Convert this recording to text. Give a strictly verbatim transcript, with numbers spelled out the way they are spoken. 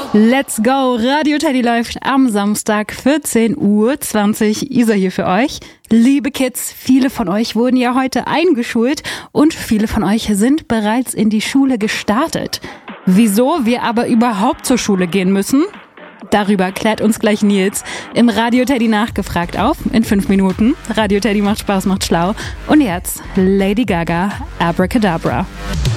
Let's go! Radio Teddy läuft am Samstag vierzehn Uhr zwanzig. Isa hier für euch. Liebe Kids, viele von euch wurden ja heute eingeschult und viele von euch sind bereits in die Schule gestartet. Wieso wir aber überhaupt zur Schule gehen müssen? Darüber klärt uns gleich Nils im Radio Teddy nachgefragt auf in fünf Minuten. Radio Teddy macht Spaß, macht schlau. Und jetzt Lady Gaga, Abracadabra.